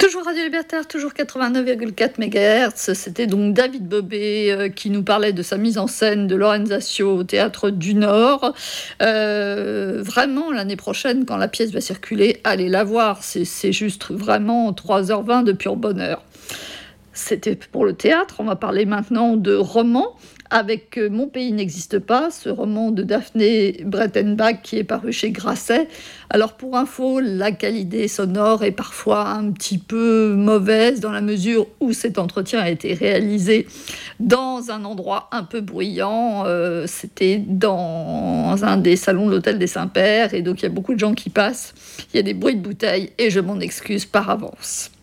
Toujours Radio Libertaire, toujours 89,4 MHz. C'était donc David Bobet qui nous parlait de sa mise en scène de Lorenzaccio au Théâtre du Nord. Vraiment, l'année prochaine, quand la pièce va circuler, allez la voir. C'est juste vraiment 3h20 de pur bonheur. C'était pour le théâtre. On va parler maintenant de romans avec Mon pays n'existe pas, ce roman de Daphné Breitenbach qui est paru chez Grasset. Alors pour info, la qualité sonore est parfois un petit peu mauvaise dans la mesure où cet entretien a été réalisé dans un endroit un peu bruyant. C'était dans un des salons de l'hôtel des Saints-Pères et donc il y a beaucoup de gens qui passent. Il y a des bruits de bouteilles et je m'en excuse par avance.